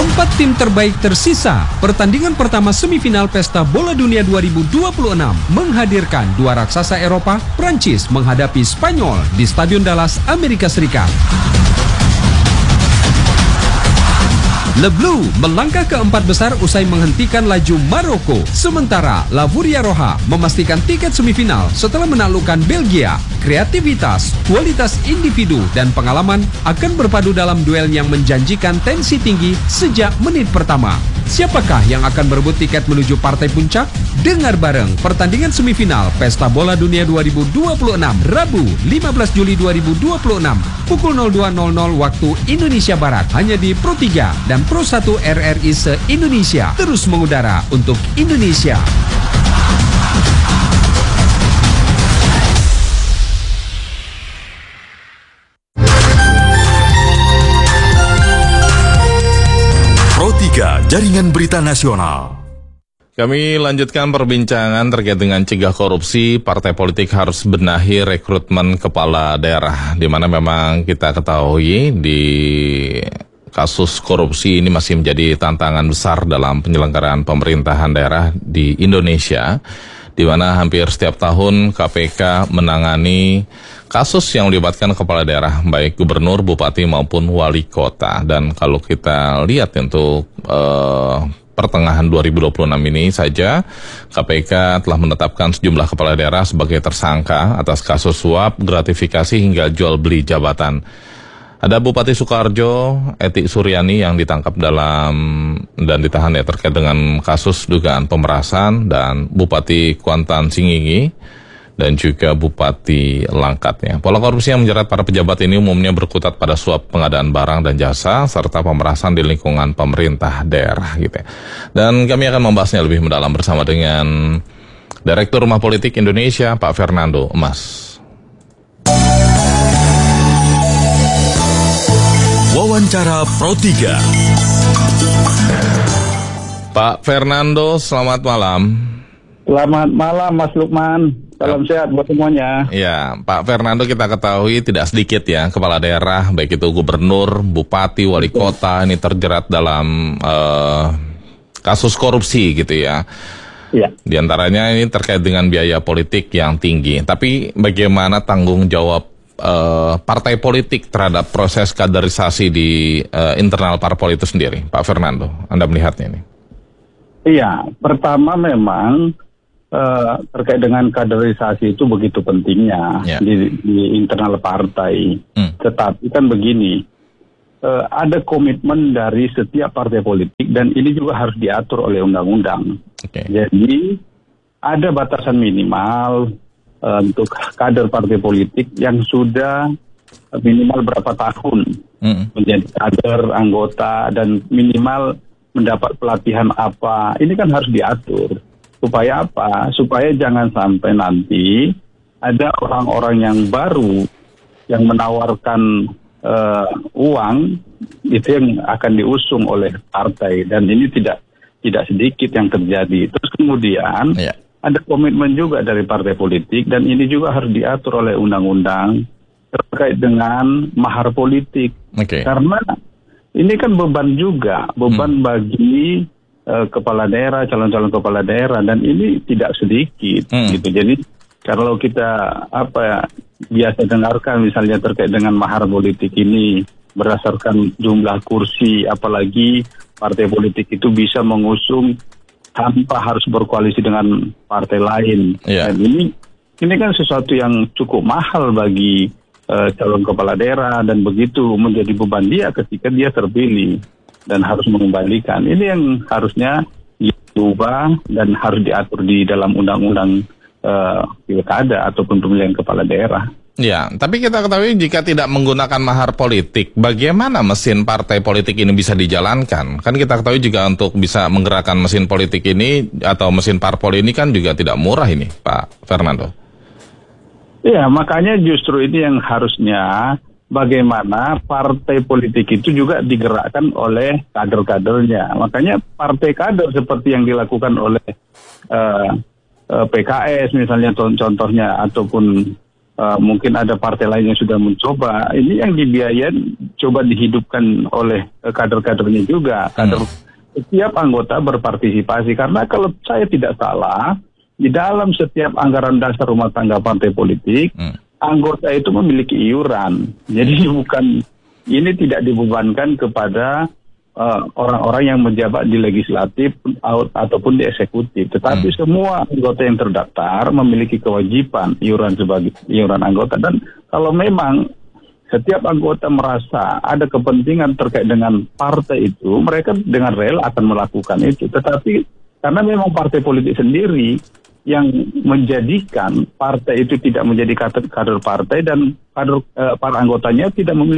Empat tim terbaik tersisa. Pertandingan pertama semifinal Pesta Bola Dunia 2026 menghadirkan dua raksasa Eropa, Prancis menghadapi Spanyol di Stadion Dallas, Amerika Serikat. Le Bleu melangkah ke empat besar usai menghentikan laju Maroko. Sementara Lavuria Roja memastikan tiket semifinal setelah menaklukkan Belgia. Kreativitas, kualitas individu, dan pengalaman akan berpadu dalam duel yang menjanjikan tensi tinggi sejak menit pertama. Siapakah yang akan berebut tiket menuju partai puncak? Dengar bareng pertandingan semifinal Pesta Bola Dunia 2026 Rabu 15 Juli 2026 pukul 02.00 waktu Indonesia Barat hanya di Pro 3 dan Pro 1 RRI se-Indonesia. Terus mengudara untuk Indonesia. Pro 3 Jaringan Berita Nasional. Kami lanjutkan perbincangan terkait dengan cegah korupsi. Partai politik harus benahi rekrutmen kepala daerah, di mana memang kita ketahui di kasus korupsi ini masih menjadi tantangan besar dalam penyelenggaraan pemerintahan daerah di Indonesia, di mana hampir setiap tahun KPK menangani kasus yang melibatkan kepala daerah, baik gubernur, bupati maupun wali kota. Dan kalau kita lihat untuk pertengahan 2026 ini saja, KPK telah menetapkan sejumlah kepala daerah sebagai tersangka atas kasus suap, gratifikasi hingga jual beli jabatan. Ada Bupati Sukoharjo, Eti Suryani yang ditangkap dan ditahan terkait dengan kasus dugaan pemerasan, dan Bupati Kuantan Singingi dan juga Bupati Langkat. Pola korupsi yang menjerat para pejabat ini umumnya berkutat pada suap pengadaan barang dan jasa serta pemerasan di lingkungan pemerintah daerah Dan kami akan membahasnya lebih mendalam bersama dengan Direktur Rumah Politik Indonesia, Pak Fernando Emas. Wawancara Pro 3. Pak Fernando, selamat malam. Selamat malam Mas Lukman. Salam sehat buat semuanya. Ya, Pak Fernando, kita ketahui tidak sedikit ya kepala daerah, baik itu gubernur, bupati, wali kota ini terjerat dalam kasus korupsi ya. Ya. Di antaranya ini terkait dengan biaya politik yang tinggi. Tapi bagaimana tanggung jawab partai politik terhadap proses kaderisasi di internal parpol itu sendiri, Pak Fernando? Anda melihatnya ini? Iya, pertama memang terkait dengan kaderisasi itu begitu pentingnya di internal partai. Tetapi kan begini, ada komitmen dari setiap partai politik dan ini juga harus diatur oleh undang-undang. Jadi ada batasan minimal untuk kader partai politik yang sudah minimal berapa tahun menjadi kader, anggota, dan minimal mendapat pelatihan apa. Ini kan harus diatur. Supaya apa? Supaya jangan sampai nanti ada orang-orang yang baru yang menawarkan uang itu yang akan diusung oleh partai, dan ini tidak sedikit yang terjadi. Terus kemudian ada komitmen juga dari partai politik dan ini juga harus diatur oleh undang-undang terkait dengan mahar politik. Karena ini kan beban juga, beban bagi kepala daerah, calon-calon kepala daerah, dan ini tidak sedikit gitu. Jadi kalau kita biasa dengarkan misalnya terkait dengan mahar politik ini berdasarkan jumlah kursi, apalagi partai politik itu bisa mengusung tanpa harus berkoalisi dengan partai lain. Dan ini kan sesuatu yang cukup mahal bagi calon kepala daerah, dan begitu menjadi beban dia ketika dia terpilih dan harus mengembalikan. Ini yang harusnya diubah dan harus diatur di dalam undang-undang pilkada ataupun pemilihan kepala daerah. Ya, tapi kita ketahui jika tidak menggunakan mahar politik, bagaimana mesin partai politik ini bisa dijalankan? Kan kita ketahui juga untuk bisa menggerakkan mesin politik ini atau mesin parpol ini kan juga tidak murah ini, Pak Fernando. Ya, makanya justru ini yang harusnya bagaimana partai politik itu juga digerakkan oleh kader-kadernya. Makanya partai kader seperti yang dilakukan oleh PKS misalnya contohnya, ataupun mungkin ada partai lain yang sudah mencoba. Ini yang dibiayain coba dihidupkan oleh kader-kadernya juga. Setiap anggota berpartisipasi, karena kalau saya tidak salah, di dalam setiap anggaran dasar rumah tangga partai politik, anggota itu memiliki iuran. Jadi ini tidak dibebankan kepada orang-orang yang menjabat di legislatif ataupun di eksekutif. Tetapi semua anggota yang terdaftar memiliki kewajiban iuran sebagai iuran anggota. Dan kalau memang setiap anggota merasa ada kepentingan terkait dengan partai itu, mereka dengan rela akan melakukan itu. Tetapi karena memang partai politik sendiri yang menjadikan partai itu tidak menjadi kader partai dan para anggotanya tidak memiliki